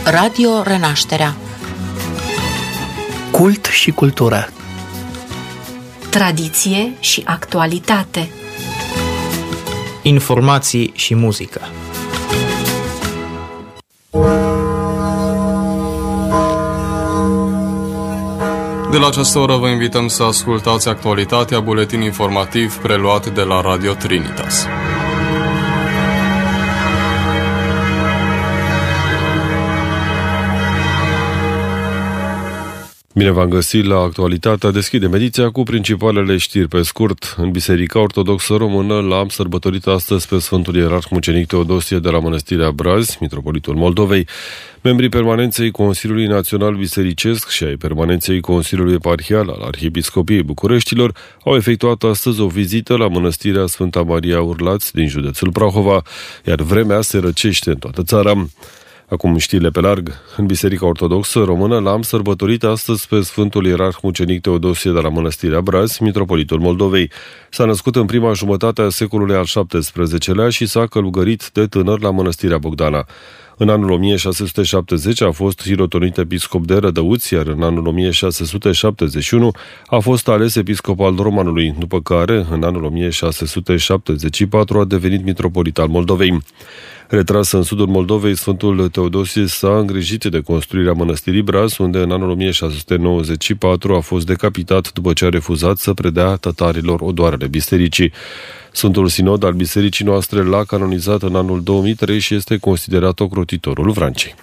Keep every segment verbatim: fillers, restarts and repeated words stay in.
Radio Renașterea. Cult și cultură. Tradiție și actualitate. Informații și muzică. De la această oră vă invităm să ascultați actualitatea, buletin informativ preluat de la Radio Trinitas. Bine v-am găsit la Actualitatea. Deschidem ediția cu principalele știri pe scurt. În Biserica Ortodoxă Română l-am sărbătorit astăzi pe Sfântul Ierarh Mucenic Teodosie de la Mănăstirea Brazi, Mitropolitul Moldovei. Membrii permanenței Consiliului Național Bisericesc și ai permanenței Consiliului Eparhial al Arhiepiscopiei Bucureștilor au efectuat astăzi o vizită la Mănăstirea Sfânta Maria Urlați din județul Prahova, iar vremea se răcește în toată țara. Acum știrile pe larg. În Biserica Ortodoxă Română l-am sărbătorit astăzi pe Sfântul Ierarh Mucenic Teodosie de la Mănăstirea Brazi, Mitropolitul Moldovei. S-a născut în prima jumătate a secolului al șaptesprezecelea și s-a călugărit de tânăr la Mănăstirea Bogdana. În anul o mie șase sute șaptezeci a fost hirotonit episcop de Rădăuți, iar în anul o mie șase sute șaptezeci și unu a fost ales episcop al Romanului, după care, în anul o mie șase sute șaptezeci și patru, a devenit mitropolit al Moldovei. Retras în sudul Moldovei, Sfântul Teodosie s-a îngrijit de construirea mănăstirii Brazi, unde în anul o mie șase sute nouăzeci și patru a fost decapitat după ce a refuzat să predea tătarilor odoarele bisericii. Sfântul Sinod al bisericii noastre l-a canonizat în anul două mii trei și este considerat ocrotitorul Vrancei.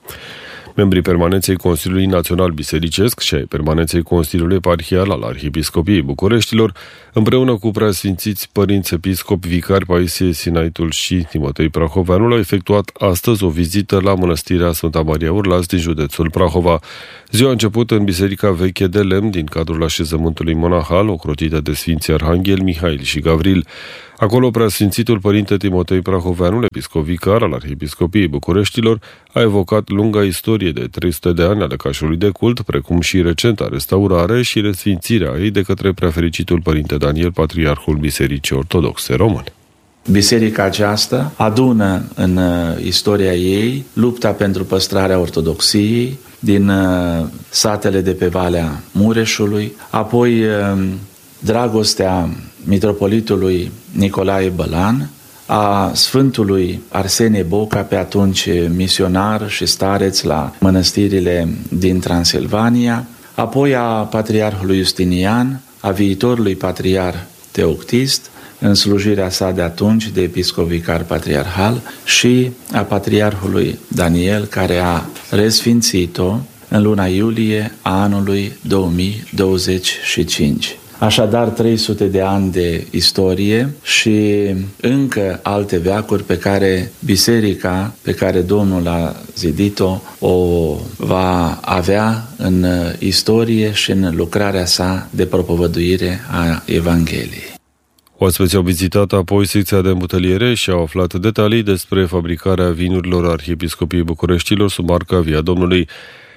Membrii permanenței Consiliului Național Bisericesc și ai permanenței Consiliului Eparhial al Arhiepiscopiei Bucureștilor, împreună cu preasfințiți părinți episcopi, vicari Paisie Sinaitul și Timotei Prahoveanul, au efectuat astăzi o vizită la Mănăstirea Sfânta Maria Urlați din județul Prahova. Ziua a început în Biserica Veche de Lemn din cadrul așezământului monahal, ocrotită de Sfinții Arhanghel, Mihail și Gavril. Acolo, preasfințitul părinte Timotei Prahoveanul, episcop vicar al Arhiepiscopiei Bucureștilor, a evocat lunga istorie de trei sute de ani a lăcașului de cult, precum și recenta restaurare și resfințirea ei de către preafericitul părinte Daniel, patriarhul Bisericii Ortodoxe Române. Biserica aceasta adună în istoria ei lupta pentru păstrarea ortodoxiei din satele de pe Valea Mureșului, apoi dragostea mitropolitului Nicolae Bălan, a Sfântului Arsenie Boca, pe atunci misionar și stareț la mănăstirile din Transilvania, apoi a patriarhului Justinian, a viitorului patriarh Teoctist, în slujirea sa de atunci de episcop vicar patriarhal, și a patriarhului Daniel, care a resfințit-o în luna iulie a anului două mii douăzeci și cinci. Așadar, trei sute de ani de istorie și încă alte veacuri pe care biserica pe care Domnul a zidit-o o va avea în istorie și în lucrarea sa de propovăduire a Evangheliei. Oaspeții au vizitat apoi secția de îmbuteliere și au aflat detalii despre fabricarea vinurilor Arhiepiscopiei Bucureștilor sub marca Via Domnului.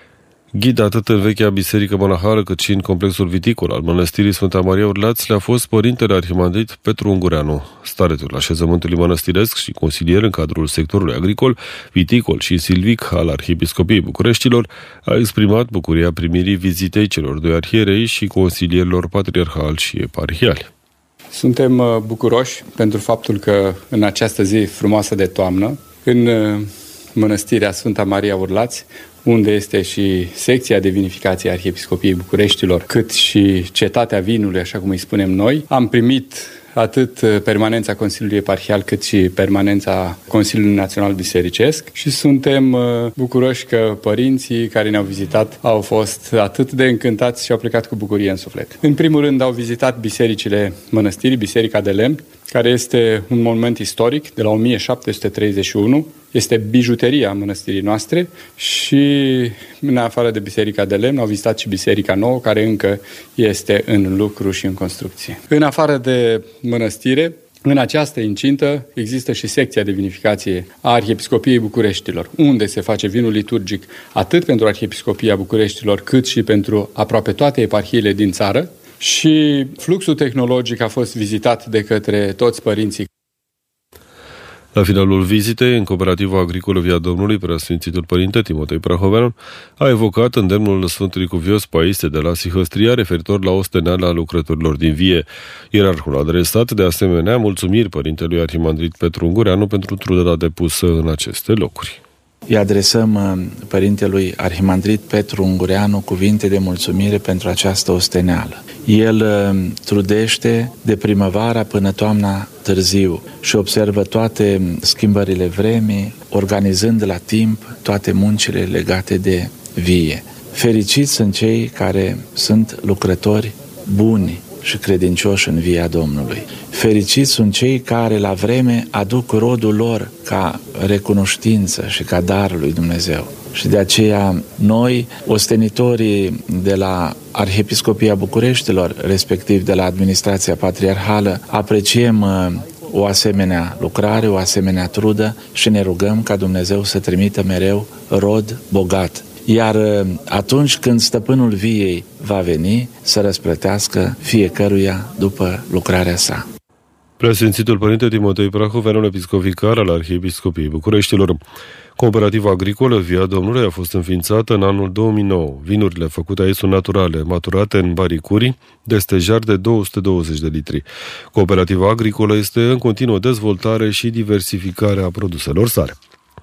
Ghid atât în vechea biserică monahală cât și în complexul viticol al Mănăstirii Sfânta Maria Urlați le-a fost părintele arhimandrit Petru Ungureanu. Starețul așezământului mănăstiresc și consilier în cadrul sectorului agricol, viticol și silvic al Arhiepiscopiei Bucureștilor a exprimat bucuria primirii vizitei celor doi arhierei și consilierilor patriarhali și eparhiali. Suntem bucuroși pentru faptul că în această zi frumoasă de toamnă, în Mănăstirea Sfânta Maria Urlați, unde este și secția de vinificație a Arhiepiscopiei Bucureștilor, cât și cetatea vinului, așa cum îi spunem noi, am primit atât permanența Consiliului Eparhial cât și permanența Consiliului Național Bisericesc și suntem bucuroși că părinții care ne-au vizitat au fost atât de încântați și au plecat cu bucurie în suflet. În primul rând au vizitat bisericile mănăstirii, Biserica de Lemn, care este un monument istoric de la o mie șapte sute treizeci și unu, este bijuteria mănăstirii noastre și în afară de Biserica de Lemn au vizitat și Biserica Nouă, care încă este în lucru și în construcție. În afară de mănăstire, în această incintă există și secția de vinificație a Arhiepiscopiei Bucureștilor, unde se face vinul liturgic atât pentru Arhiepiscopia Bucureștilor cât și pentru aproape toate eparhiile din țară. Și fluxul tehnologic a fost vizitat de către toți părinții. La finalul vizitei, în Cooperativa Agricolă Via Domnului, Preasfințitul Părinte Timotei Prahoveanu a evocat îndemnul Sfântului Cuvios Paisie de la Sihăstria referitor la osteneala a lucrătorilor din vie. Ierarhul a adresat de asemenea mulțumiri Părintelui Arhimandrit Petru Ungureanu pentru truda depusă în aceste locuri. Îi adresăm Părintelui Arhimandrit Petru Ungureanu cuvinte de mulțumire pentru această osteneală. El trudește de primăvara până toamna târziu și observă toate schimbările vremii, organizând la timp toate muncile legate de vie. Fericiți sunt cei care sunt lucrători buni și credincioși în via Domnului. Fericiți sunt cei care la vreme aduc rodul lor ca recunoștință și ca dar lui Dumnezeu. Și de aceea noi, ostenitorii de la Arhiepiscopia Bucureștilor, respectiv de la Administrația Patriarhală, apreciem o asemenea lucrare, o asemenea trudă și ne rugăm ca Dumnezeu să trimită mereu rod bogat. Iar atunci când stăpânul viei va veni, să răsplătească fiecăruia după lucrarea sa. Preasfințitul Părinte Timotei Prahoveanu, episcop vicar al Arhiepiscopiei Bucureștilor. Cooperativa agricolă Via Domnului a fost înființată în anul două mii nouă. Vinurile făcute aici sunt naturale, maturate în baricuri de stejar de două sute douăzeci de litri. Cooperativa agricolă este în continuă dezvoltare și diversificare a produselor sale.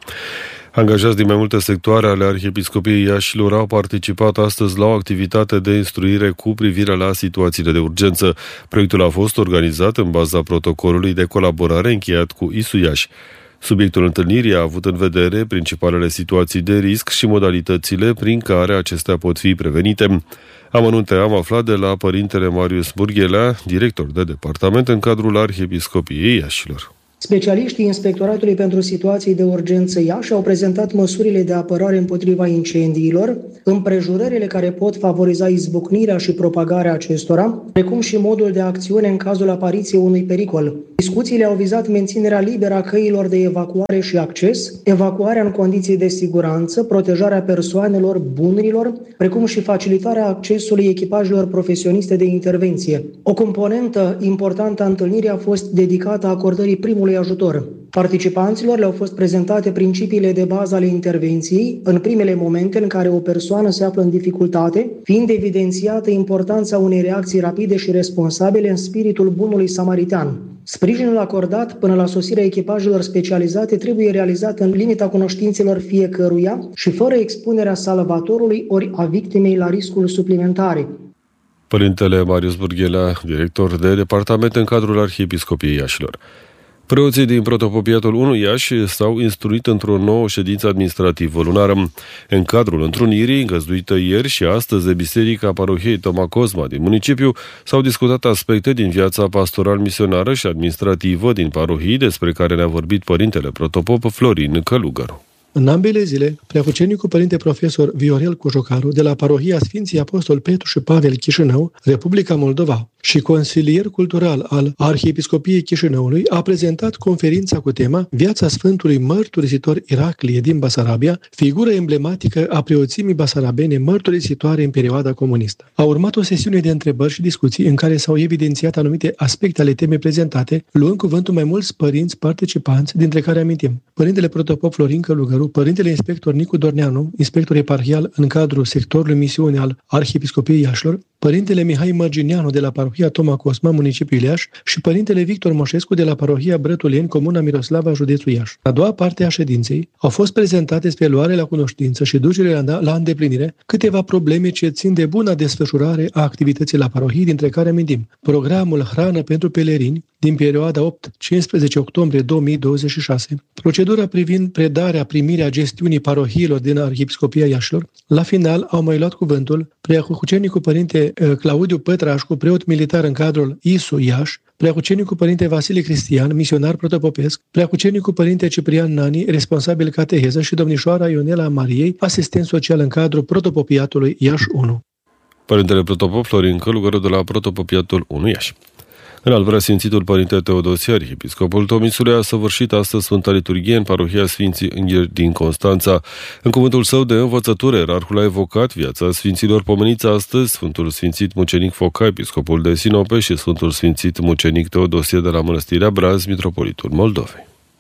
Angajați din mai multe sectoare ale Arhiepiscopiei Iașilor au participat astăzi la o activitate de instruire cu privire la situațiile de urgență. Proiectul a fost organizat în baza protocolului de colaborare încheiat cu I S U Iași. Subiectul întâlnirii a avut în vedere principalele situații de risc și modalitățile prin care acestea pot fi prevenite. Amănunte am aflat de la Părintele Marius Burghelea, director de departament în cadrul Arhiepiscopiei Iașilor. Specialiștii Inspectoratului pentru Situații de Urgență Iași au prezentat măsurile de apărare împotriva incendiilor, împrejurările care pot favoriza izbucnirea și propagarea acestora, precum și modul de acțiune în cazul apariției unui pericol. Discuțiile au vizat menținerea liberă a căilor de evacuare și acces, evacuarea în condiții de siguranță, protejarea persoanelor, bunurilor, precum și facilitarea accesului echipajelor profesioniste de intervenție. O componentă importantă a întâlnirii a fost dedicată acordării primului ajutor. Participanților le-au fost prezentate principiile de bază ale intervenției în primele momente în care o persoană se află în dificultate, fiind evidențiată importanța unei reacții rapide și responsabile în spiritul bunului samaritean. Sprijinul acordat până la sosirea echipajelor specializate trebuie realizat în limita cunoștințelor fiecăruia și fără expunerea salvatorului ori a victimei la riscuri suplimentare. Părintele Marius Burghelea, director de departament în cadrul Arhiepiscopiei Iașilor. Preoții din Protopopiatul unu Iași s-au instruit într-o nouă ședință administrativă lunară. În cadrul întrunirii, îngăzduită ieri și astăzi de Biserica Parohiei Toma Cosma din municipiu, s-au discutat aspecte din viața pastoral-misionară și administrativă din parohii, despre care ne-a vorbit Părintele Protopop Florin Călugăru. În ambele zile, Preacucenicul Părinte Profesor Viorel Cojocaru de la Parohia Sfinții Apostol Petru și Pavel Chișinău, Republica Moldova, și consilier cultural al Arhiepiscopiei Chișinăului a prezentat conferința cu tema Viața Sfântului Mărturisitor Iraclie din Basarabia, figură emblematică a preoțimii basarabene mărturisitoare în perioada comunistă. A urmat o sesiune de întrebări și discuții în care s-au evidențiat anumite aspecte ale temei prezentate, luând cuvântul mai mulți părinți participanți, dintre care amintim Părintele Protopop Florin Călugăru, Părintele Inspector Nicu Dorneanu, inspector eparhial în cadrul sectorului misiune al Arhiepiscopiei Iașilor, Părintele Mihai Mărgineanu de la Parohia Toma Cosma, municipiul Iași, și Părintele Victor Moșescu de la Parohia Brătuleni, Comuna Miroslava, județul Iași. A doua parte a ședinței au fost prezentate spre luare la cunoștință și ducere la, la îndeplinire câteva probleme ce țin de buna desfășurare a activității la parohii, dintre care amintim programul Hrană pentru pelerini din perioada opt-cincisprezece octombrie două mii douăzeci și șase, procedura privind predarea, primirea gestiunii parohiilor din Arhiepiscopia Iașilor. La final au mai luat cuvântul Preacucenicul Părinte Claudiu Pătrașcu, preot militar în cadrul I S U Iași, Preacucenicul Părinte Vasile Cristian, misionar protopopesc, Preacucenicul Părinte Ciprian Nani, responsabil cateheză, și domnișoara Ionela Mariei, asistent social în cadrul Protopopiatului Iași unu. Părintele Protopop Florin Călugăru de la Protopopiatul unu Iași. În al Preasfințitul Părinte Teodosie, Arhiepiscopul Tomisului, a săvârșit astăzi Sfânta Liturghie în Parohia Sfinții Îngheri din Constanța. În cuvântul său de învățătură, ierarhul a evocat viața Sfinților pomeniți astăzi, Sfântul Sfințit Mucenic Foca, episcopul de Sinope, și Sfântul Sfințit Mucenic Teodosie de la Mănăstirea Braz, mitropolitul Moldovei.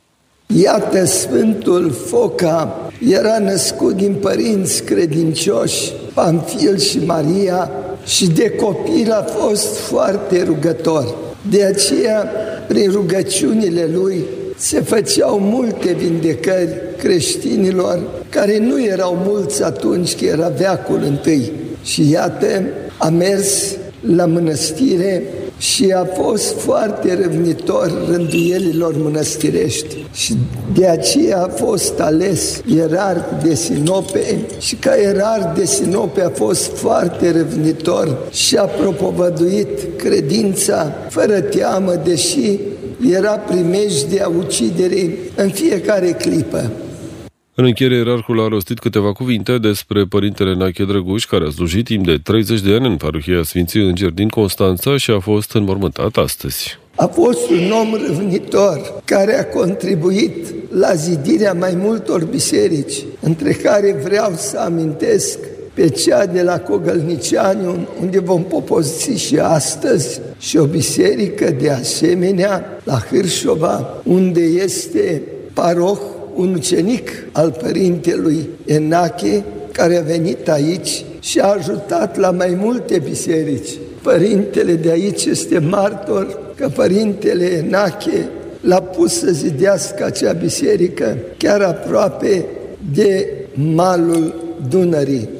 Iată, Sfântul Foca era născut din părinți credincioși, Pamfil și Maria, și de copil a fost foarte rugător. De aceea, prin rugăciunile lui, se făceau multe vindecări creștinilor, care nu erau mulți atunci, că era veacul întâi. Și iată, a mers la mănăstire și a fost foarte râvnitor rânduielilor mănăstirești. Și de aceea a fost ales ierarh de Sinope și ca ierarh de Sinope a fost foarte râvnitor și a propovăduit credința fără teamă, deși era primejdea uciderii în fiecare clipă. În încheiere, ierarhul a rostit câteva cuvinte despre părintele Nache Drăguș, care a slujit timp de treizeci de ani în parohia Sfinții Îngeri din Constanța și a fost înmormântat astăzi. A fost un om râvnitor care a contribuit la zidirea mai multor biserici, între care vreau să amintesc pe cea de la Cogălnicianu, unde vom popozi și astăzi, și o biserică de asemenea la Hârșova, unde este paroh un ucenic al părintelui Enache, care a venit aici și a ajutat la mai multe biserici. Părintele de aici este martor că părintele Enache l-a pus să zidească acea biserică chiar aproape de malul Dunării.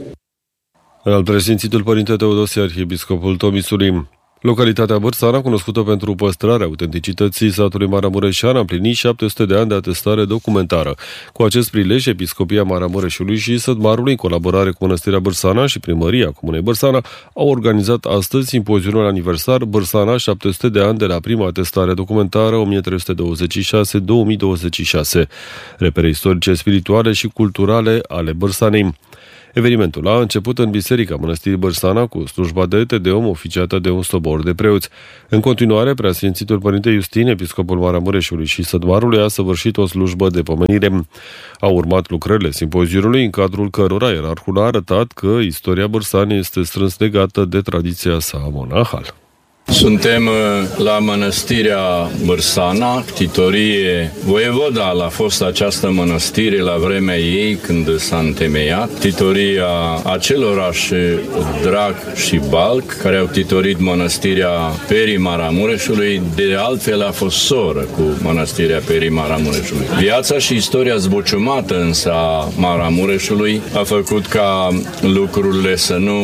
Al preasfințitul Părinte Teodosie, arhiepiscopul Tomisul, localitatea Bârsana, cunoscută pentru păstrarea autenticității satului Maramureșan, a împlinit șapte sute de ani de atestare documentară. Cu acest prilej, Episcopia Maramureșului și Sădmarului, în colaborare cu Mănăstirea Bârsana și Primăria Comunei Bârsana, au organizat astăzi simpozionul aniversar Bârsana, șapte sute de ani de la prima atestare documentară o mie trei sute douăzeci și șase - două mii douăzeci și șase, repere istorice, spirituale și culturale ale Bârsanei. Evenimentul a început în Biserica Mănăstirii Bârsana cu slujba de Te Deum oficiată de un sobor de preoți. În continuare, Preasfințitul Părinte Iustin, episcopul Maramureșului și Sădmarului, a săvârșit o slujbă de pomenire. Au urmat lucrările simpozionului, în cadrul cărora ierarhul a arătat că istoria Bârsanei este strâns legată de tradiția sa monahal. Suntem la Mănăstirea Bârsana, ctitorie voievodală a fost această mănăstire la vremea ei când s-a întemeiat, ctitoria acelorași Drag și Balc, care au ctitorit Mănăstirea Perii Maramureșului, de altfel a fost soră cu Mănăstirea Perii Maramureșului. Viața și istoria zbuciumată însă a Maramureșului a făcut ca lucrurile să nu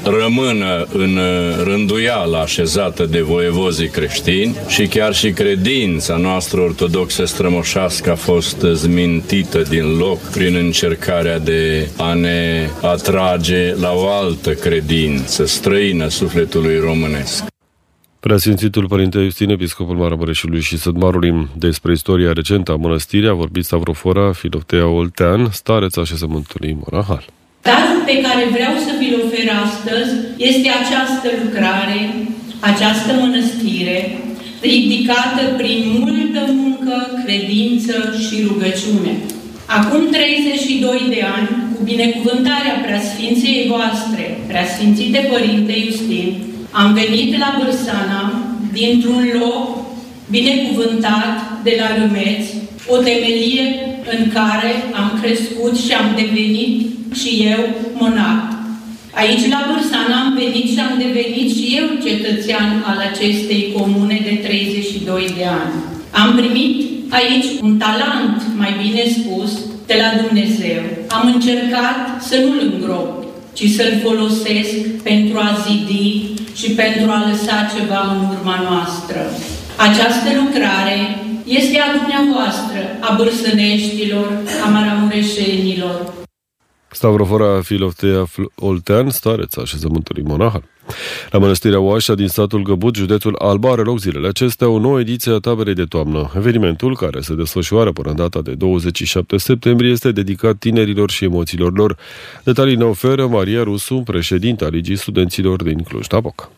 rămână în rânduială așezată de voievozii creștini și chiar și credința noastră ortodoxă strămoșească a fost zmintită din loc prin încercarea de a ne atrage la o altă credință străină sufletului românesc. Preasfințitul Părinte Iustin, episcopul Maramureșului și Sădmarului, despre istoria recentă a mănăstirii a vorbit Stavrofora Filoftea Oltean, stareț așezământului monahal. Darul pe care vreau să vi-l ofer astăzi este această lucrare, această mănăstire, ridicată prin multă muncă, credință și rugăciune. Acum treizeci și doi de ani, cu binecuvântarea Preasfinției voastre, Preasfințite Părinte Iustin, am venit la Bârsana, dintr-un loc binecuvântat de la Râmeți, o temelie în care am crescut și am devenit și eu monah. Aici, la Bârsana, am venit și am devenit și eu cetățean al acestei comune de treizeci și doi de ani. Am primit aici un talent, mai bine spus, de la Dumnezeu. Am încercat să nu-l îngrop, ci să-l folosesc pentru a zidi și pentru a lăsa ceva în urma noastră. Această lucrare este a dumneavoastră, a bârsăneștilor, a maramureșenilor. Stavrofora Filoftea Oltean, stareț așezământului monahal. La Mănăstirea Oașa din satul Găbuț, județul Alba, are loc zilele acestea o nouă ediție a taberei de toamnă. Evenimentul, care se desfășoară până în data de douăzeci și șapte septembrie, este dedicat tinerilor și emoțiilor lor. Detalii ne oferă Maria Rusu, președinta Ligii Studenților din Cluj-Napoca.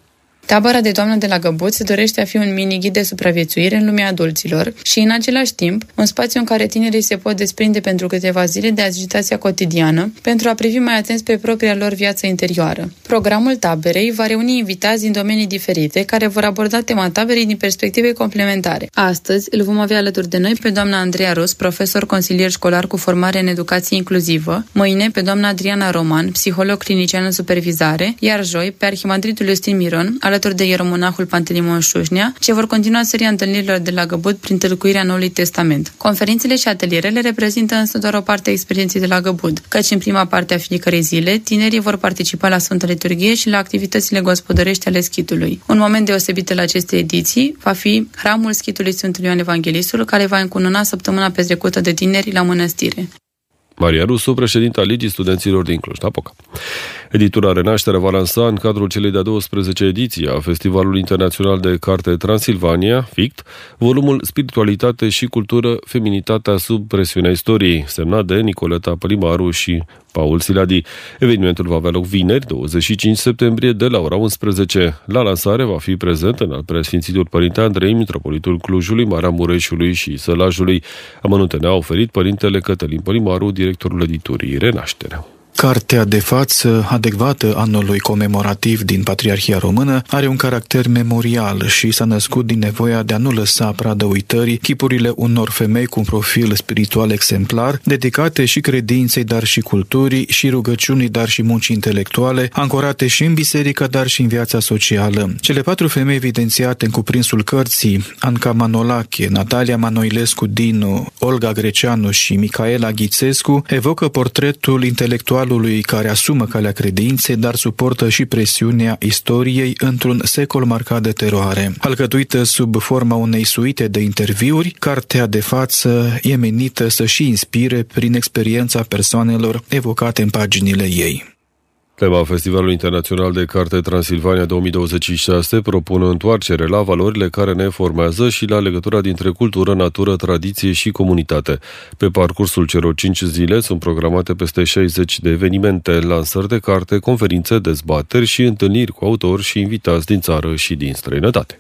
Tabăra de toamnă de la Găbuț se dorește a fi un mini-ghid de supraviețuire în lumea adulților și, în același timp, un spațiu în care tinerii se pot desprinde pentru câteva zile de agitația cotidiană pentru a privi mai atent pe propria lor viață interioară. Programul taberei va reuni invitați din domenii diferite care vor aborda tema taberei din perspective complementare. Astăzi îl vom avea alături de noi pe doamna Andreea Rus, profesor consilier școlar cu formare în educație inclusivă, mâine pe doamna Adriana Roman, psiholog clinician în supervizare, iar joi pe arhimandritul Iustin Miron, alături de ieromonahul Pantelimon Șușnea, ce vor continua seria întâlnirilor de la Găbut prin tâlcuirea Noului Testament. Conferințele și atelierele reprezintă însă doar o parte a experienței de la Găbut, căci în prima parte a fiecărei zile, tinerii vor participa la Sfânta Liturghie și la activitățile gospodărești ale schitului. Un moment deosebit la aceste ediții va fi hramul schitului Sfântului Ioan Evanghelistul, care va încununa săptămâna petrecută de tineri la mănăstire. Maria Rusu, președinta Ligii Studenților din Cluj-Napoca. Editura Renaștere va lansa în cadrul celei de-a douăsprezecea ediții a Festivalului Internațional de Carte Transilvania, F I C T, volumul Spiritualitate și Cultură, Feminitatea sub presiunea istoriei, semnat de Nicoleta Pălimaru și Paul Siladi. Evenimentul va avea loc vineri, douăzeci și cinci septembrie, de la ora unsprezece. La lansare va fi prezent în al preasfințitul Părinte Andrei, mitropolitul Clujului, Maramureșului și Sălajului. Amănunte ne-a oferit Părintele Cătălin Pălimaru, directorul editurii Renaștere. Cartea de față, adecvată anului comemorativ din Patriarhia Română, are un caracter memorial și s-a născut din nevoia de a nu lăsa pradă uitării chipurile unor femei cu un profil spiritual exemplar, dedicate și credinței, dar și culturii, și rugăciunii, dar și muncii intelectuale, ancorate și în biserică, dar și în viața socială. Cele patru femei evidențiate în cuprinsul cărții, Anca Manolache, Natalia Manoilescu Dinu, Olga Greceanu și Micaela Ghițescu, evocă portretul intelectual lui care asumă calea credinței, dar suportă și presiunea istoriei într-un secol marcat de teroare. Alcătuită sub forma unei suite de interviuri, cartea de față e menită să și inspire prin experiența persoanelor evocate în paginile ei. Tema Festivalului Internațional de Carte Transilvania două mii douăzeci și șase propune o întoarcere la valorile care ne formează și la legătura dintre cultură, natură, tradiție și comunitate. Pe parcursul celor cinci zile sunt programate peste șaizeci de evenimente, lansări de carte, conferințe, dezbateri și întâlniri cu autori și invitați din țară și din străinătate.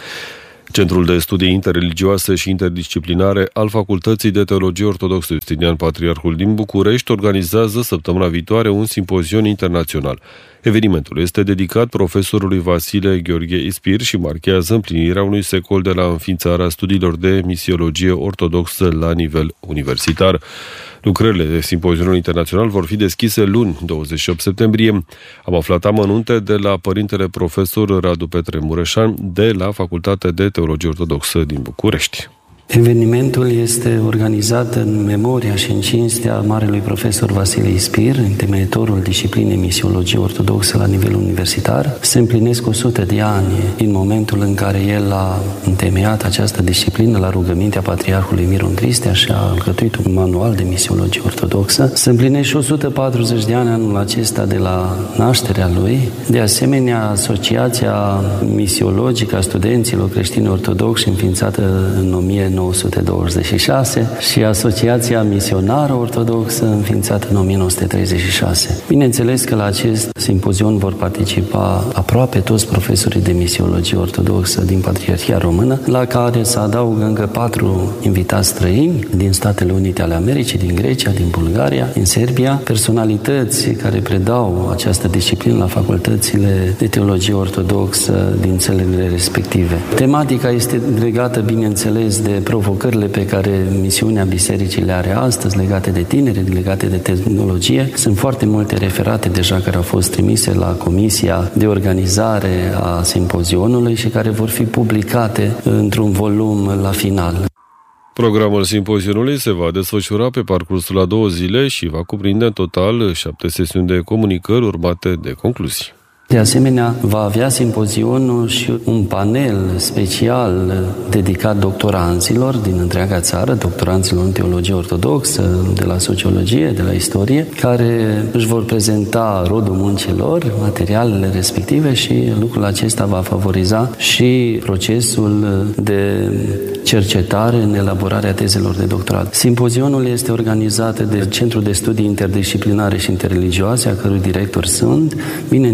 Centrul de Studii Interreligioase și Interdisciplinare al Facultății de Teologie Ortodoxă Justinian Patriarhul din București organizează săptămâna viitoare un simpozion internațional. Evenimentul este dedicat profesorului Vasile Gheorghe Ispir și marchează împlinirea unui secol de la înființarea studiilor de misiologie ortodoxă la nivel universitar. Lucrările de simpozionul internațional vor fi deschise luni, douăzeci și opt septembrie. Am aflat amănunte de la părintele profesor Radu Petre Mureșan de la Facultatea de Teologie Ortodoxă din București. Evenimentul este organizat în memoria și în cinstea marelui profesor Vasile Ispir, întemeietorul disciplinei misiologie ortodoxă la nivel universitar. Se împlinesc o sută de ani din momentul în care el a întemeiat această disciplină la rugămintea Patriarhului Miron Cristea și a alcătuit un manual de misiologie ortodoxă. Se împlinesc și o sută patruzeci de ani anul acesta de la nașterea lui. De asemenea, Asociația Misiologică a Studenților Creștini Ortodoxi, înființată în o mie nouă sute douăzeci și șase, și Asociația Misionară Ortodoxă, înființată în o mie nouă sute treizeci și șase. Bineînțeles că la acest simpozion vor participa aproape toți profesorii de misiologie ortodoxă din Patriarhia Română, la care se adaugă încă patru invitați străini din Statele Unite ale Americii, din Grecia, din Bulgaria, din Serbia, personalități care predau această disciplină la facultățile de teologie ortodoxă din țările respective. Tematica este legată, bineînțeles, de provocările pe care misiunea bisericii le are astăzi, legate de tineri, legate de tehnologie. Sunt foarte multe referate deja care au fost trimise la Comisia de Organizare a Simpozionului și care vor fi publicate într-un volum la final. Programul simpozionului se va desfășura pe parcursul a două zile și va cuprinde în total șapte sesiuni de comunicări urmate de concluzii. De asemenea, va avea simpozionul și un panel special dedicat doctoranților din întreaga țară, doctoranților în teologie ortodoxă, de la sociologie, de la istorie, care își vor prezenta rodul muncilor, materialele respective, și lucrul acesta va favoriza și procesul de cercetare în elaborarea tezelor de doctorat. Simpozionul este organizat de Centrul de Studii Interdisciplinare și Interreligioase, a cărui director sunt, bineînțeles,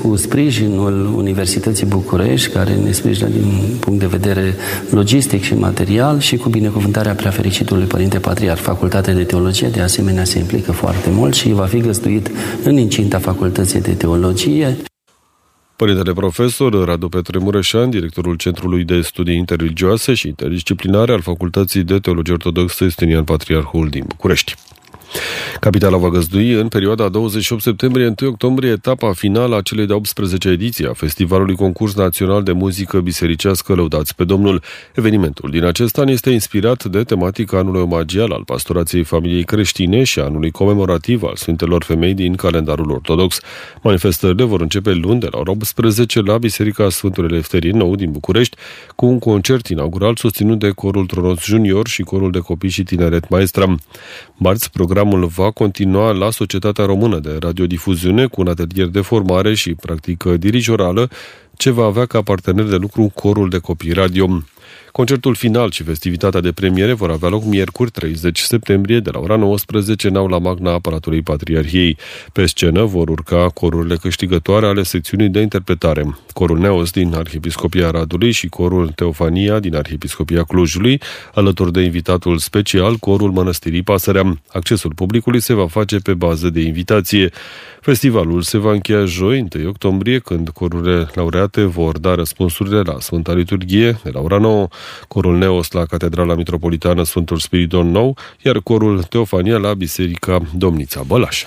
cu sprijinul Universității București, care ne sprijină din punct de vedere logistic și material, și cu binecuvântarea Preafericitului Părinte Patriarh. Facultatea de Teologie, de asemenea, se implică foarte mult și va fi găzduit în incinta Facultății de Teologie. Părintele profesor Radu Petre Mureșan, directorul Centrului de Studii Interreligioase și Interdisciplinare al Facultății de Teologie Ortodoxă Justinian Patriarhul din București. Capitala va găzdui în perioada douăzeci și opt septembrie-unu octombrie etapa finală a celei de-a optsprezecea ediție a Festivalului Concurs Național de Muzică Bisericească Lăudați pe Domnul. Evenimentul din acest an este inspirat de tematica anului omagial al pastorației familiei creștine și anului comemorativ al Sfintelor Femei din calendarul ortodox. Manifestările vor începe luni de la ora optsprezece la Biserica Sfântul Elefterii Nou din București, cu un concert inaugural susținut de Corul Tronos Junior și Corul de Copii și Tineret Maestra. Marți, programul va continua la Societatea Română de Radiodifuziune cu un atelier de formare și practică dirijorală, ce va avea ca partener de lucru Corul de Copii Radio. Concertul final și festivitatea de premiere vor avea loc miercuri treizeci septembrie de la ora nouăsprezece în aula magna a Palatului Patriarhiei. Pe scenă vor urca corurile câștigătoare ale secțiunii de interpretare: Corul Neos din Arhiepiscopia Radului și Corul Teofania din Arhiepiscopia Clujului, alături de invitatul special, Corul Mănăstirii Pasărea. Accesul publicului se va face pe bază de invitație. Festivalul se va încheia joi, întâi octombrie, când corurile laureate vor da răspunsurile la Sfânta Liturghie de la ora nouă, Corul Neos la Catedrala Mitropolitană Sfântul Spiridon Nou, iar Corul Teofania la Biserica Domnița Bălaș.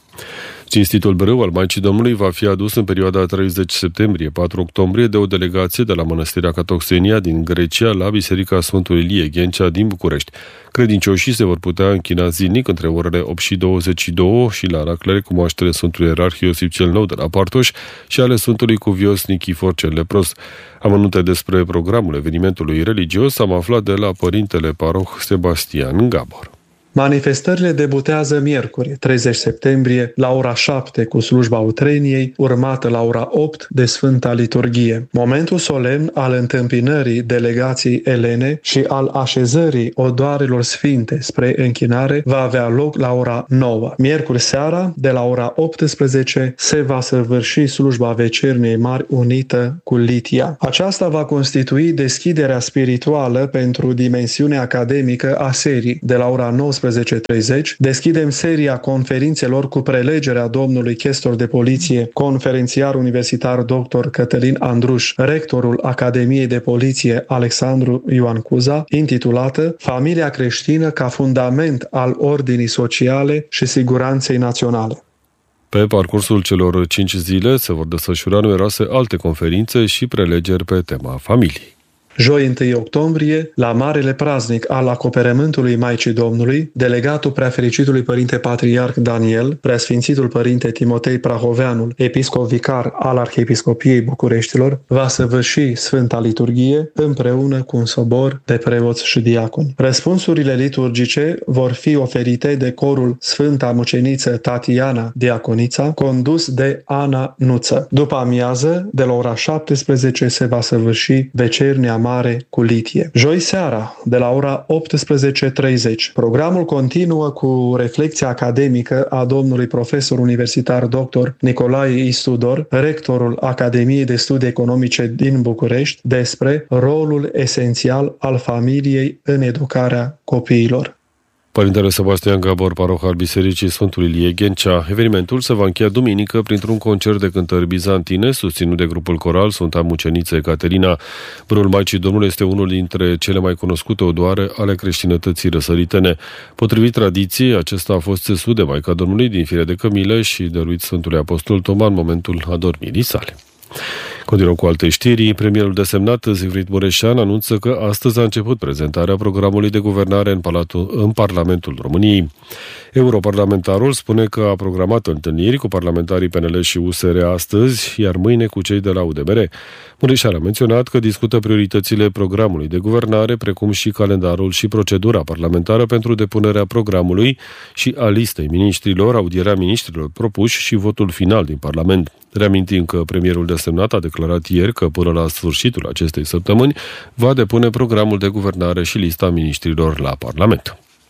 Cinstitul brâu al Maicii Domnului va fi adus în perioada treizeci septembrie - patru octombrie de o delegație de la Mănăstirea Catoxenia din Grecia la Biserica Sfântul Ilie Ghencea din București. Credincioșii se vor putea închina zilnic între orele opt și douăzeci și două și la raclere cu moaștele Sfântului Ierarh Iosif cel Nou de la Partoș și ale Sfântului Cuvios Nichifor cel Lepros. Amănunte despre programul evenimentului religios am aflat de la Părintele Paroh Sebastian Gabor. Manifestările debutează miercuri, treizeci septembrie, la ora șapte cu slujba utreniei, urmată la ora opt de Sfânta Liturghie. Momentul solemn al întâmpinării delegației elene și al așezării odoarelor sfinte spre închinare va avea loc la ora nouă. Miercuri seara, de la ora optsprezece, se va săvârși slujba vecerniei mari unită cu Litia. Aceasta va constitui deschiderea spirituală pentru dimensiunea academică a serii. De la ora nouăsprezece treizeci deschidem seria conferințelor cu prelegerea domnului chestor de poliție, conferențiar universitar doctor Cătălin Andruș, rectorul Academiei de Poliție Alexandru Ioan Cuza, intitulată Familia creștină ca fundament al ordinii sociale și siguranței naționale. Pe parcursul celor cinci zile se vor desfășura numeroase alte conferințe și prelegeri pe tema familiei. Joi întâi octombrie, la Marele Praznic al Acoperământului Maicii Domnului, delegatul Preafericitului Părinte Patriarh Daniel, Preasfințitul Părinte Timotei Prahoveanul, episcop vicar al Arhiepiscopiei Bucureștilor, va săvârși Sfânta Liturghie împreună cu un sobor de preoți și diaconi. Răspunsurile liturgice vor fi oferite de corul Sfânta Muceniță Tatiana Diaconița, condus de Ana Nuță. După amiază, de la ora șaptesprezece, se va săvârși vecernia mare cu Litie. Joi seara, de la ora optsprezece treizeci, programul continuă cu reflecția academică a domnului profesor universitar doctor Nicolae Istudor, rectorul Academiei de Studii Economice din București, despre rolul esențial al familiei în educarea copiilor. Părintele Sebastian Gabor, paroh al Bisericii Sfântul Ilie Ghencea. Evenimentul se va încheia duminică printr-un concert de cântări bizantine susținut de grupul coral Sfânta Muceniță Ecaterina. Brâul Maicii Domnului este unul dintre cele mai cunoscute odoare ale creștinătății răsăritene. Potrivit tradiției, acesta a fost țesut de Maica Domnului din fire de cămilă și dăruit Sfântului Apostol Toma în momentul adormirii sale. Continuăm cu alte știri. Premierul desemnat Zivrit Mureșan anunță că astăzi a început prezentarea programului de guvernare în, Palatul, în Parlamentul României. Europarlamentarul spune că a programat întâlniri cu parlamentarii P N L și U S R astăzi, iar mâine cu cei de la U D M R. Mureșan a menționat că discută prioritățile programului de guvernare, precum și calendarul și procedura parlamentară pentru depunerea programului și a listei miniștrilor, audierea miniștrilor propuși și votul final din Parlament. Reamintim că premierul desemnat a declarat ieri că până la sfârșitul acestei săptămâni va depune programul de guvernare și lista miniștrilor la Parlament.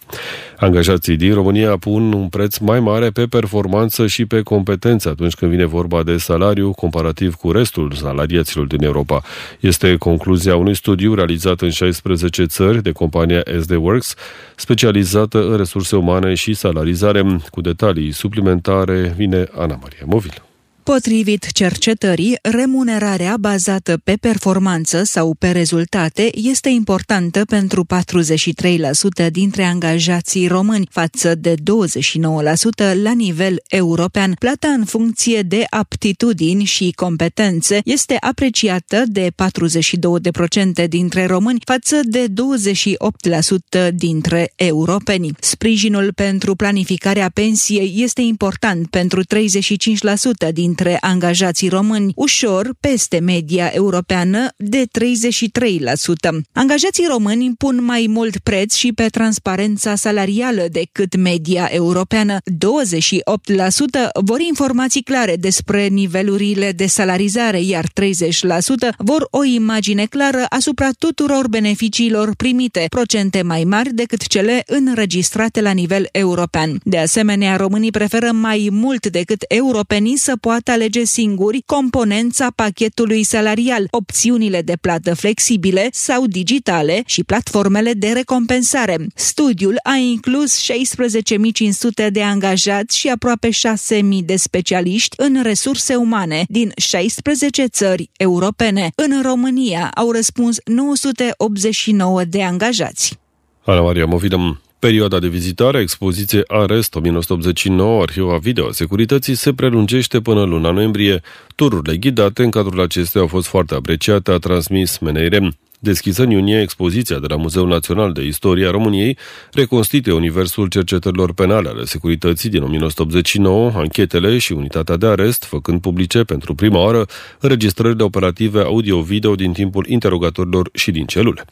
Angajații din România pun un preț mai mare pe performanță și pe competențe atunci când vine vorba de salariu comparativ cu restul salariaților din Europa. Este concluzia unui studiu realizat în șaisprezece țări de compania S D Works, specializată în resurse umane și salarizare. Cu detalii suplimentare vine Ana Maria Movil. Potrivit cercetării, remunerarea bazată pe performanță sau pe rezultate este importantă pentru patruzeci și trei la sută dintre angajații români, față de douăzeci și nouă la sută la nivel european. Plata în funcție de aptitudini și competențe este apreciată de patruzeci și doi la sută dintre români, față de douăzeci și opt la sută dintre europeni. Sprijinul pentru planificarea pensiei este important pentru treizeci și cinci la sută din dintre angajații români, ușor peste media europeană de treizeci și trei la sută. Angajații români pun mai mult preț și pe transparența salarială decât media europeană. douăzeci și opt la sută vor informații clare despre nivelurile de salarizare, iar treizeci la sută vor o imagine clară asupra tuturor beneficiilor primite, procente mai mari decât cele înregistrate la nivel european. De asemenea, românii preferă mai mult decât europenii să poată alege singuri componența pachetului salarial, opțiunile de plată flexibile sau digitale și platformele de recompensare. Studiul a inclus șaisprezece mii cinci sute de angajați și aproape șase mii de specialiști în resurse umane din șaisprezece țări europene. În România au răspuns nouă sute optzeci și nouă de angajați. Ana Maria Movidăm. Perioada de vizitare a expoziției Arest o mie nouă sute optzeci și nouă, Arhiva Video a Securității, se prelungește până luna noiembrie. Tururile ghidate în cadrul acesteia au fost foarte apreciate, a transmis M N R M. Deschisă în iunie, expoziția de la Muzeul Național de Istorie a României reconstituie universul cercetărilor penale ale securității din o mie nouă sute optzeci și nouă, anchetele și unitatea de arest, făcând publice pentru prima oară înregistrările operative audio-video din timpul interogatorilor și din celule.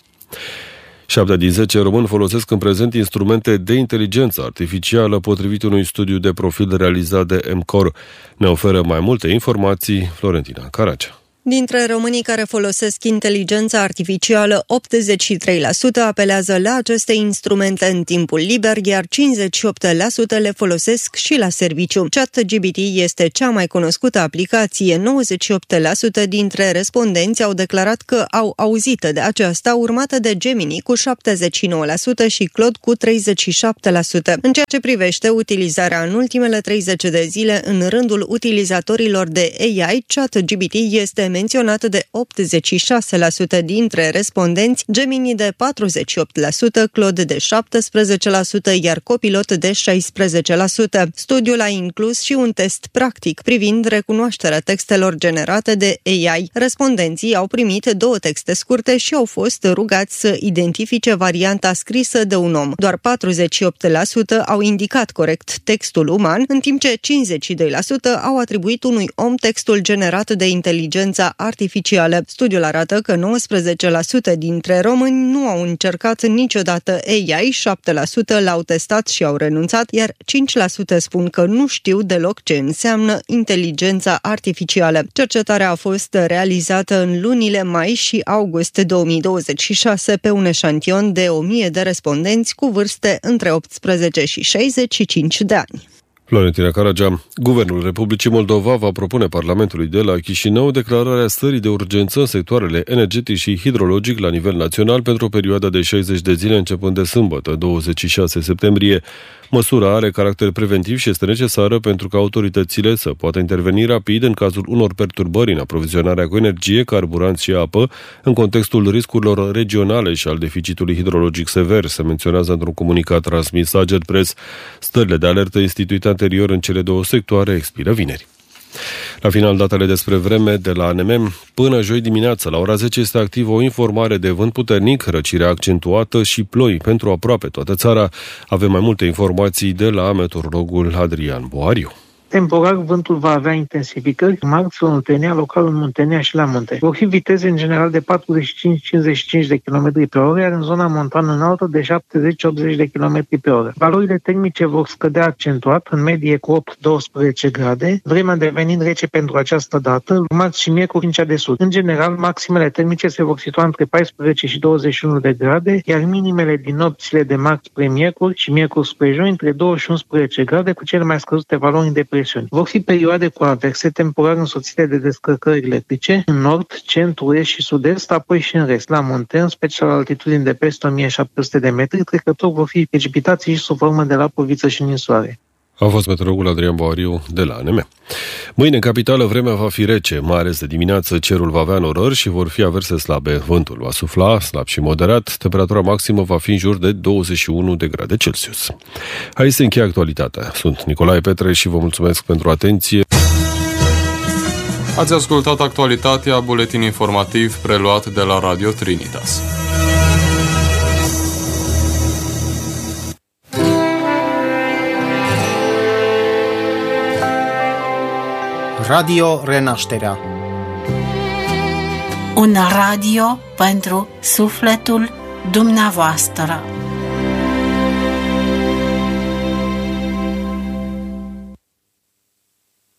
șapte din zece români folosesc în prezent instrumente de inteligență artificială, potrivit unui studiu de profil realizat de M C O R. Ne oferă mai multe informații Florentina Caracea. Dintre românii care folosesc inteligența artificială, optzeci și trei la sută apelează la aceste instrumente în timpul liber, iar cincizeci și opt la sută le folosesc și la serviciu. ChatGPT este cea mai cunoscută aplicație. nouăzeci și opt la sută dintre respondenți au declarat că au auzit de aceasta, urmată de Gemini cu șaptezeci și nouă la sută și Claude cu treizeci și șapte la sută. În ceea ce privește utilizarea în ultimele treizeci de zile în rândul utilizatorilor de A I, ChatGPT este menționat de optzeci și șase la sută dintre respondenți, Gemini de patruzeci și opt la sută, Claude de șaptesprezece la sută, iar Copilot de șaisprezece la sută. Studiul a inclus și un test practic privind recunoașterea textelor generate de A I. Respondenții au primit două texte scurte și au fost rugați să identifice varianta scrisă de un om. Doar patruzeci și opt la sută au indicat corect textul uman, în timp ce cincizeci și doi la sută au atribuit unui om textul generat de inteligența artificială. Studiul arată că nouăsprezece la sută dintre români nu au încercat niciodată A I, șapte la sută l-au testat și au renunțat, iar cinci la sută spun că nu știu deloc ce înseamnă inteligența artificială. Cercetarea a fost realizată în lunile mai și august două mii douăzeci și șase pe un eșantion de o mie de respondenți cu vârste între optsprezece și șaizeci și cinci de ani. Florentina Caragea. Guvernul Republicii Moldova va propune Parlamentului de la Chișinău declararea stării de urgență în sectoarele energetic și hidrologic la nivel național pentru o perioadă de șaizeci de zile începând de sâmbătă, douăzeci și șase septembrie. Măsura are caracter preventiv și este necesară pentru ca autoritățile să poată interveni rapid în cazul unor perturbări în aprovizionarea cu energie, carburanți și apă, în contextul riscurilor regionale și al deficitului hidrologic sever, se menționează într-un comunicat transmis Aged Press. Stările de alertă instituite anterior în cele două sectoare expiră vineri. La final, datele despre vreme de la A N M. Până joi dimineață, la ora zece, este activă o informare de vânt puternic, răcire accentuată și ploi pentru aproape toată țara. Avem mai multe informații de la meteorologul Adrian Boariu. Temporar, vântul va avea intensificări mari în Oltenia, local în Muntenia și la munte. Vor fi viteze în general de patruzeci și cinci - cincizeci și cinci de km pe oră, iar în zona montană înaltă de șaptezeci - optzeci de km pe oră. Valorile termice vor scădea accentuat, în medie cu opt - douăsprezece grade, vremea devenind rece pentru această dată, marți și miercuri în cea de sud. În general, maximele termice se vor situa între paisprezece și douăzeci și unu de grade, iar minimele din nopțile de marți spre miercuri și miercuri spre joi între doi și unsprezece grade, cu cele mai scăzute valori în depresiuni. Vor fi perioade cu averse temporar însoțite de descărcări electrice în nord, centru, est și sud-est, apoi și în rest. La munte, în special la altitudini de peste o mie șapte sute de metri, trecători vor fi precipitații și sub formă de lapoviță și ninsoare. A fost meteorologul Adrian Boariu de la A N M. Mâine, în capitală, vremea va fi rece, mai ales de dimineață cerul va avea norări și vor fi averse slabe. Vântul va sufla, slab și moderat, temperatura maximă va fi în jur de douăzeci și unu de grade Celsius. Aici se încheie actualitatea. Sunt Nicolae Petre și vă mulțumesc pentru atenție. Ați ascultat actualitatea, buletin informativ preluat de la Radio Trinitas. Radio Renașterea. Un radio pentru sufletul dumneavoastră.